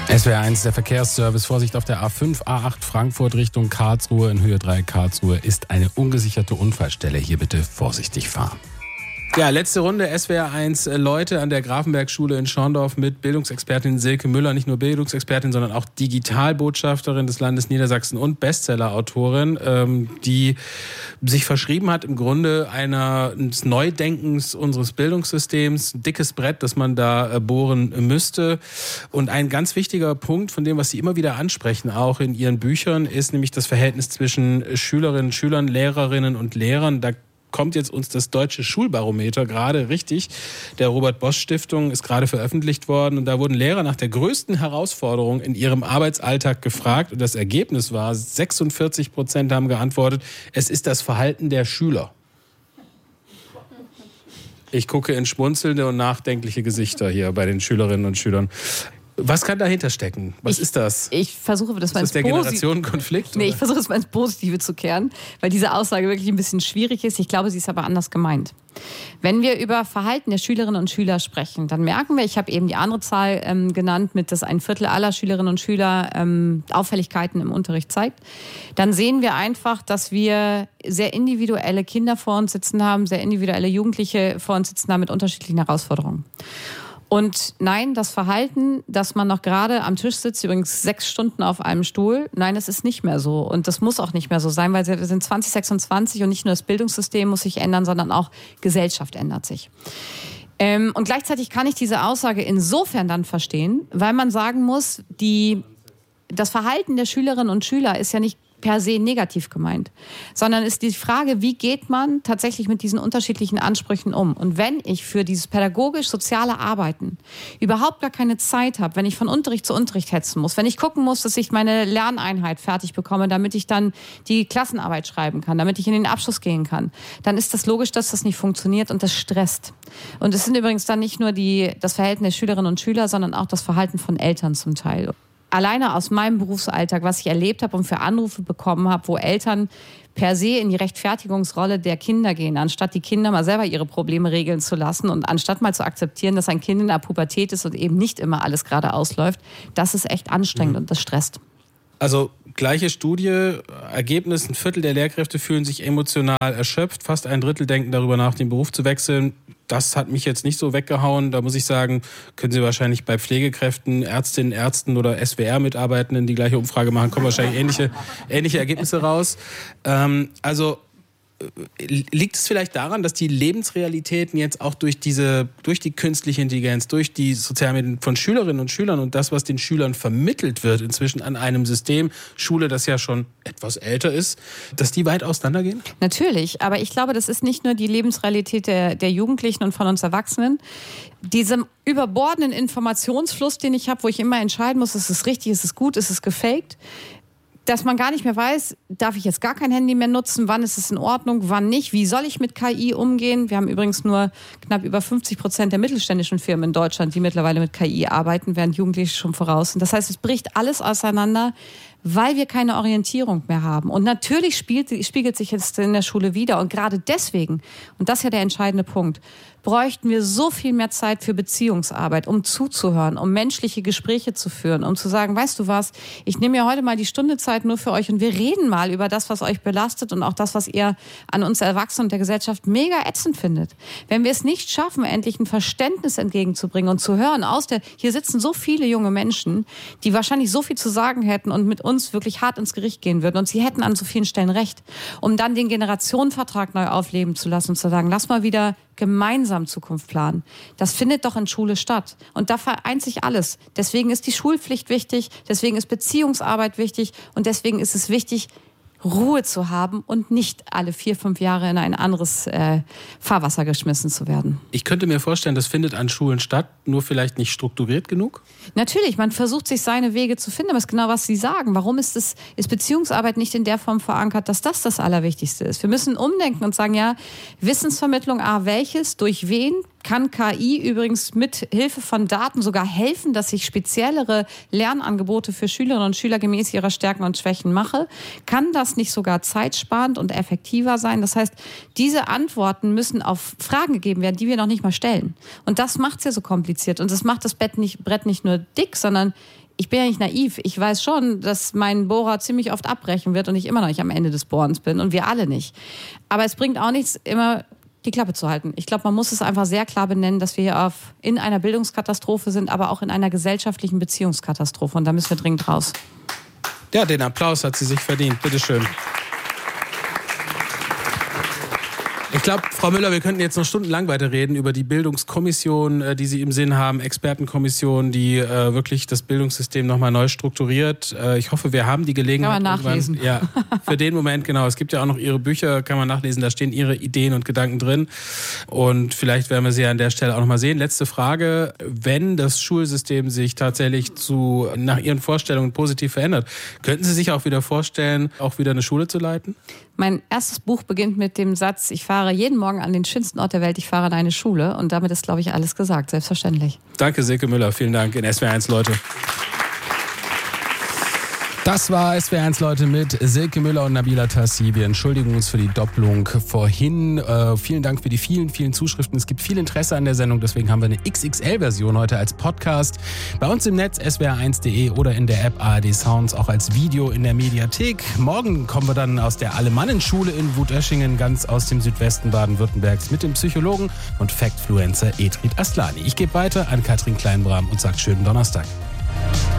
SWR1, der Verkehrsservice. Vorsicht auf der A5, A8 Frankfurt Richtung Karlsruhe in Höhe 3 Karlsruhe ist eine ungesicherte Unfallstelle. Hier bitte vorsichtig fahren. Ja, letzte Runde SWR1 Leute an der Grafenberg-Schule in Schorndorf mit Bildungsexpertin Silke Müller. Nicht nur Bildungsexpertin, sondern auch Digitalbotschafterin des Landes Niedersachsen und Bestsellerautorin, die sich verschrieben hat im Grunde eines Neudenkens unseres Bildungssystems. Ein dickes Brett, das man da bohren müsste. Und ein ganz wichtiger Punkt von dem, was Sie immer wieder ansprechen, auch in Ihren Büchern, ist nämlich das Verhältnis zwischen Schülerinnen und Schülern, Lehrerinnen und Lehrern. Da kommt jetzt uns das Deutsche Schulbarometer gerade richtig. Der Robert-Bosch-Stiftung ist gerade veröffentlicht worden und da wurden Lehrer nach der größten Herausforderung in ihrem Arbeitsalltag gefragt und das Ergebnis war, 46% haben geantwortet, es ist das Verhalten der Schüler. Ich gucke in schmunzelnde und nachdenkliche Gesichter hier bei den Schülerinnen und Schülern. Was kann dahinter stecken? Was ist das? Ich versuche das mal ins Positive. Ist das der Generationenkonflikt? Nee, ich versuche es mal ins Positive zu kehren, weil diese Aussage wirklich ein bisschen schwierig ist. Ich glaube, sie ist aber anders gemeint. Wenn wir über Verhalten der Schülerinnen und Schüler sprechen, dann merken wir, ich habe eben die andere Zahl genannt, mit dass 1/4 aller Schülerinnen und Schüler Auffälligkeiten im Unterricht zeigt, dann sehen wir einfach, dass wir sehr individuelle Kinder vor uns sitzen haben, sehr individuelle Jugendliche vor uns sitzen haben mit unterschiedlichen Herausforderungen. Und nein, das Verhalten, dass man noch gerade am Tisch sitzt, übrigens 6 Stunden auf einem Stuhl, nein, es ist nicht mehr so. Und das muss auch nicht mehr so sein, weil wir sind 2026 und nicht nur das Bildungssystem muss sich ändern, sondern auch Gesellschaft ändert sich. Und gleichzeitig kann ich diese Aussage insofern dann verstehen, weil man sagen muss, das Verhalten der Schülerinnen und Schüler ist ja nicht per se negativ gemeint, sondern ist die Frage, wie geht man tatsächlich mit diesen unterschiedlichen Ansprüchen um? Und wenn ich für dieses pädagogisch-soziale Arbeiten überhaupt gar keine Zeit habe, wenn ich von Unterricht zu Unterricht hetzen muss, wenn ich gucken muss, dass ich meine Lerneinheit fertig bekomme, damit ich dann die Klassenarbeit schreiben kann, damit ich in den Abschluss gehen kann, dann ist das logisch, dass das nicht funktioniert und das stresst. Und es sind übrigens dann nicht nur das Verhalten der Schülerinnen und Schüler, sondern auch das Verhalten von Eltern zum Teil. Alleine aus meinem Berufsalltag, was ich erlebt habe und für Anrufe bekommen habe, wo Eltern per se in die Rechtfertigungsrolle der Kinder gehen, anstatt die Kinder mal selber ihre Probleme regeln zu lassen und anstatt mal zu akzeptieren, dass ein Kind in der Pubertät ist und eben nicht immer alles gerade ausläuft, das ist echt anstrengend und das stresst. Also gleiche Studie, Ergebnis, 1/4 der Lehrkräfte fühlen sich emotional erschöpft, fast 1/3 denken darüber nach, den Beruf zu wechseln. Das hat mich jetzt nicht so weggehauen. Da muss ich sagen, können Sie wahrscheinlich bei Pflegekräften, Ärztinnen, Ärzten oder SWR-Mitarbeitenden die gleiche Umfrage machen, kommen wahrscheinlich ähnliche Ergebnisse raus. Liegt es vielleicht daran, dass die Lebensrealitäten jetzt auch durch die künstliche Intelligenz, durch die Sozialmedien von Schülerinnen und Schülern und das, was den Schülern vermittelt wird, inzwischen an einem System, Schule, das ja schon etwas älter ist, dass die weit auseinandergehen? Natürlich, aber ich glaube, das ist nicht nur die Lebensrealität der Jugendlichen und von uns Erwachsenen. Diesem überbordenden Informationsfluss, den ich habe, wo ich immer entscheiden muss, ist es richtig, ist es gut, ist es gefaked, dass man gar nicht mehr weiß, darf ich jetzt gar kein Handy mehr nutzen, wann ist es in Ordnung, wann nicht, wie soll ich mit KI umgehen? Wir haben übrigens nur knapp über 50% der mittelständischen Firmen in Deutschland, die mittlerweile mit KI arbeiten, während Jugendliche schon voraus sind. Das heißt, es bricht alles auseinander, weil wir keine Orientierung mehr haben. Und natürlich spiegelt sich jetzt in der Schule wieder. Und gerade deswegen, und das ist ja der entscheidende Punkt, bräuchten wir so viel mehr Zeit für Beziehungsarbeit, um zuzuhören, um menschliche Gespräche zu führen, um zu sagen, weißt du was, ich nehme mir heute mal die Stunde Zeit nur für euch und wir reden mal über das, was euch belastet und auch das, was ihr an uns Erwachsenen und der Gesellschaft mega ätzend findet. Wenn wir es nicht schaffen, endlich ein Verständnis entgegenzubringen und zu hören, hier sitzen so viele junge Menschen, die wahrscheinlich so viel zu sagen hätten und mit uns wirklich hart ins Gericht gehen würden und sie hätten an so vielen Stellen recht, um dann den Generationenvertrag neu aufleben zu lassen und zu sagen, lass mal wieder gemeinsam Zukunft planen. Das findet doch in Schule statt. Und da vereint sich alles. Deswegen ist die Schulpflicht wichtig, deswegen ist Beziehungsarbeit wichtig und deswegen ist es wichtig, Ruhe zu haben und nicht alle 4-5 Jahre in ein anderes Fahrwasser geschmissen zu werden. Ich könnte mir vorstellen, das findet an Schulen statt, nur vielleicht nicht strukturiert genug? Natürlich, man versucht sich seine Wege zu finden, aber es ist genau, was Sie sagen. Warum ist Beziehungsarbeit nicht in der Form verankert, dass das Allerwichtigste ist? Wir müssen umdenken und sagen, ja, Wissensvermittlung, welches, durch wen, kann KI übrigens mit Hilfe von Daten sogar helfen, dass ich speziellere Lernangebote für Schülerinnen und Schüler gemäß ihrer Stärken und Schwächen mache? Kann das nicht sogar zeitsparend und effektiver sein? Das heißt, diese Antworten müssen auf Fragen gegeben werden, die wir noch nicht mal stellen. Und das macht es ja so kompliziert. Und das macht das Brett nicht nur dick, sondern ich bin ja nicht naiv. Ich weiß schon, dass mein Bohrer ziemlich oft abbrechen wird und ich immer noch nicht am Ende des Bohrens bin und wir alle nicht. Aber es bringt auch nichts, immer die Klappe zu halten. Ich glaube, man muss es einfach sehr klar benennen, dass wir hier in einer Bildungskatastrophe sind, aber auch in einer gesellschaftlichen Beziehungskatastrophe. Und da müssen wir dringend raus. Ja, den Applaus hat sie sich verdient. Bitteschön. Ich glaube, Frau Müller, wir könnten jetzt noch stundenlang weiterreden über die Bildungskommission, die Sie im Sinn haben, Expertenkommission, die wirklich das Bildungssystem nochmal neu strukturiert. Ich hoffe, wir haben die Gelegenheit. Kann man nachlesen. Ja, für den Moment, genau. Es gibt ja auch noch Ihre Bücher, kann man nachlesen, da stehen Ihre Ideen und Gedanken drin. Und vielleicht werden wir sie an der Stelle auch nochmal sehen. Letzte Frage, wenn das Schulsystem sich tatsächlich nach Ihren Vorstellungen positiv verändert, könnten Sie sich auch wieder vorstellen, auch wieder eine Schule zu leiten? Mein erstes Buch beginnt mit dem Satz, ich fahre jeden Morgen an den schönsten Ort der Welt, ich fahre an eine Schule. Und damit ist, glaube ich, alles gesagt, selbstverständlich. Danke, Silke Müller. Vielen Dank in SWR1, Leute. Das war SWR1, Leute, mit Silke Müller und Nabila Tassi. Wir entschuldigen uns für die Doppelung vorhin. Vielen Dank für die vielen, vielen Zuschriften. Es gibt viel Interesse an der Sendung, deswegen haben wir eine XXL-Version heute als Podcast. Bei uns im Netz swr1.de oder in der App ARD Sounds, auch als Video in der Mediathek. Morgen kommen wir dann aus der Alemannenschule in Wutöschingen, ganz aus dem Südwesten Baden-Württembergs, mit dem Psychologen und Factfluencer Edrid Aslani. Ich gebe weiter an Katrin Kleinbram und sage schönen Donnerstag.